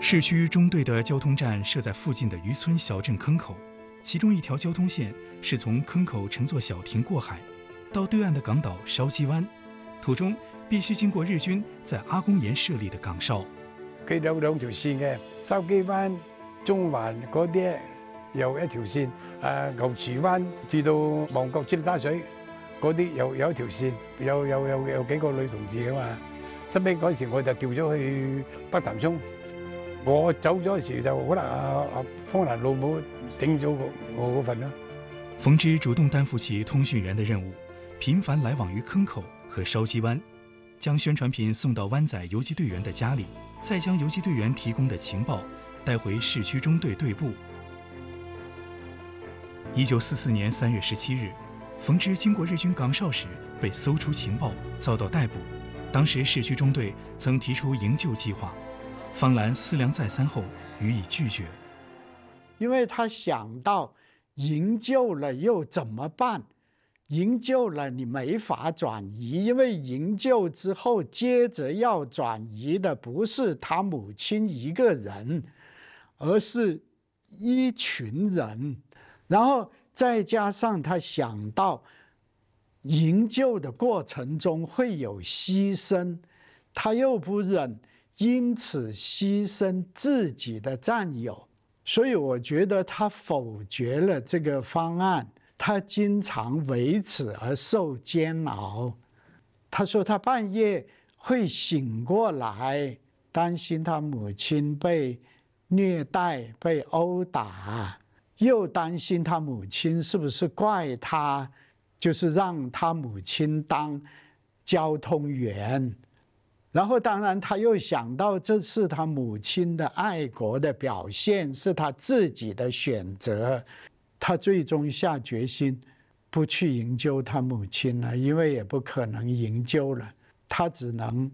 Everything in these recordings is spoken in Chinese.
市区中队的交通站设在附近的渔村小镇坑口，其中一条交通线是从坑口乘坐小艇过海，到对岸的港岛筲箕湾，途中必須經過日軍在阿公岩設立的港哨。 佢有兩條線嘅，筲箕灣、中環嗰啲有一條線，牛池灣至到旺角尖沙咀嗰啲有一條線，有幾個女同志嘅嘛。後尾嗰時我就調咗去北潭涌。我走咗時就可能方蘭老母頂咗我嗰份咯。 馮芝主動擔負起通訊員的任務，頻繁來往於坑口和筲箕灣，將宣傳品送到灣仔游擊隊員的家裡，再將游擊隊員提供的情報帶回市區中隊隊部。1944年3月17日，馮芝經過日軍港哨時被搜出情報，遭到逮捕。當時市區中隊曾提出營救計劃，方蘭思量再三後予以拒絕。 因為他想到營救了又怎麼辦？營救了你沒法轉移，因為營救之後接着要轉移的不是他母親一個人，而是一群人。然後再加上他想到營救的過程中會有犧牲，他又不忍因此犧牲自己的戰友，所以我覺得他否決了這個方案。他經常為此而受煎熬。他說他半夜會醒過來，擔心他母親被虐待、被毆打，又擔心他母親是不是怪他，就是讓他母親當交通員。然後當然他又想到這是他母親的愛國的表現，是他自己的選擇。他最終下決心不去營救他母親了，因為也不可能營救了，他只能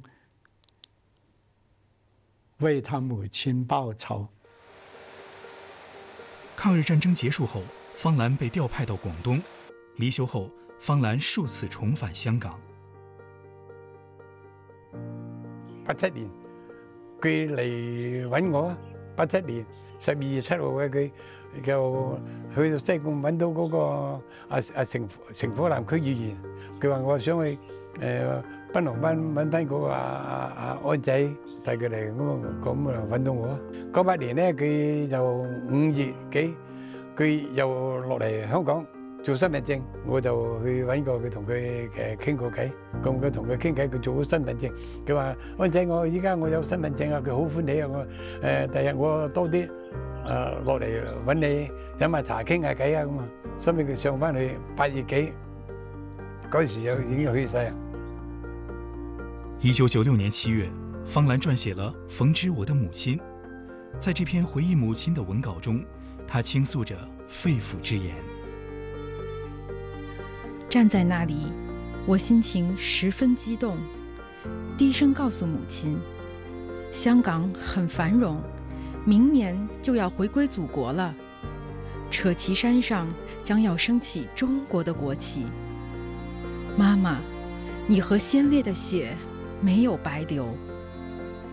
為他母親報仇。 抗日戰爭結束後，方蘭被調派到廣東，離休後，方蘭數次重返香港。 87年佢嚟揾我，87年12月7號嘅佢就去到西貢揾到嗰個城火南區議員，佢話我想去檳榔灣揾翻嗰個安仔帶佢嚟，咁啊揾到我。98年咧，佢就5月幾，佢又落嚟香港做身份證，我就去揾過佢，同佢傾過偈。咁佢同佢傾偈，佢做咗身份證。佢話安仔，我依家我有身份證啊，佢好歡喜啊！我第日我多啲落嚟揾你飲下茶傾下偈啊咁啊。所以佢上翻去8月幾嗰時又已經去世。 1996年7月，方蘭撰寫了《馮芝我的母親》。在這篇回憶母親的文稿中，他傾訴着肺腑之言。 站在那裡，我心情十分激動，低聲告訴母親，香港很繁榮，明年就要回歸祖國了，扯旗山上將要升起中國的國旗。媽媽，你和先烈的血沒有白流。